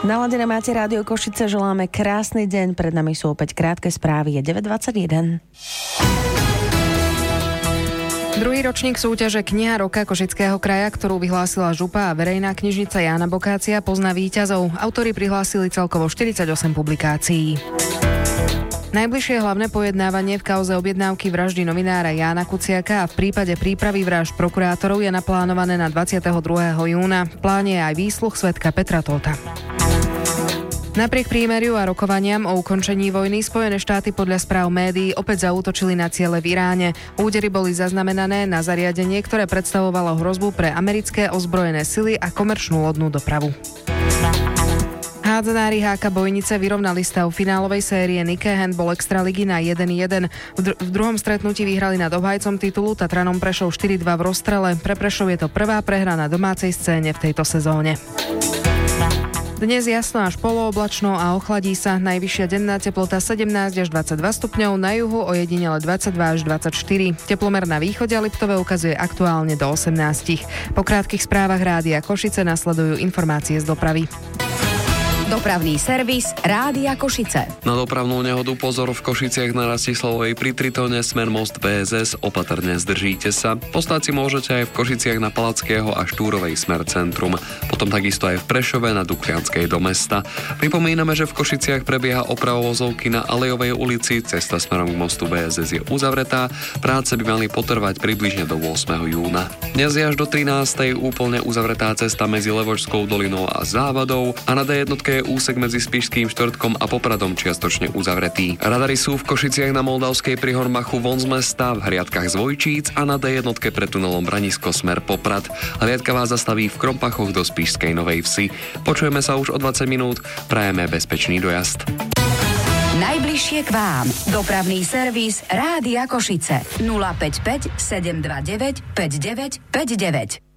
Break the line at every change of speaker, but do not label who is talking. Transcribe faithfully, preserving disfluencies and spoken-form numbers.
Naladené máte Rádio Košice, želáme krásny deň, pred nami sú opäť krátke správy, je deväť dvadsaťjeden.
Druhý ročník súťaže Kniha roka Košického kraja, ktorú vyhlásila župa a verejná knižnica Jána Bokácia, pozná víťazov. Autori prihlásili celkovo štyridsaťosem publikácií. Najbližšie hlavné pojednávanie v kauze objednávky vraždy novinára Jána Kuciaka a v prípade prípravy vražd prokurátorov je naplánované na dvadsiateho druhého júna. V pláne je aj výsluch svedka Petra Tóta. Napriek prímeriu a rokovaniam o ukončení vojny Spojené štáty podľa správ médií opäť zaútočili na ciele v Iráne. Údery boli zaznamenané na zariadenie, ktoré predstavovalo hrozbu pre americké ozbrojené sily a komerčnú lodnú dopravu. Hádzanári há ká Bojnice vyrovnali stav finálovej série Nike Handball Extraligy na jeden jeden. V, dr- v druhom stretnutí vyhrali nad obhajcom titulu Tatranom Prešov štyri dva v rozstrele. Pre Prešov je to prvá prehra na domácej scéne v tejto sezóne. Dnes jasno až polooblačno a ochladí sa. Najvyššia denná teplota sedemnásť až dvadsaťdva stupňov, na juhu ojedinele dvadsaťdva až dvadsaťštyri. Teplomer na východe a Liptove ukazuje aktuálne do osemnásť. Po krátkych správach Rádia Košice nasledujú informácie z dopravy.
Dopravný servis Rádia Košice.
Na dopravnú nehodu pozor v Košiciach na Rastislavovej pri Tritone smer most bé es es, opatrne zdržíte sa. Postáť si môžete aj v Košiciach na Palackého a Štúrovej smer centrum. Potom takisto aj v Prešove na Duklianskej do mesta. Pripomíname, že v Košiciach prebieha oprava vozovky na Alejovej ulici, cesta smerom k mostu bé es es je uzavretá, práce by mali potrvať približne do ôsmeho júna. Dnes je až do trinástej úplne uzavretá cesta medzi Levočskou dolinou a Závadou a na dé jednotke je úsek medzi Spišským štvrtkom a Popradom čiastočne uzavretý. Radary sú v Košiciach na Moldavskej pri Hormachu von z mesta, v hriadkach z Vojčíc a na dé jednotke pred tunelom Branisko smer Poprad. Hriadka vás zastaví v Krompachoch do Spišskej Novej Vsi. Počujeme sa už o dvadsať minút, prajeme bezpečný dojazd.
Najbližšie k vám. Dopravný servis Rádia Košice. nula päť päť sedem dva deväť päť deväť päť deväť.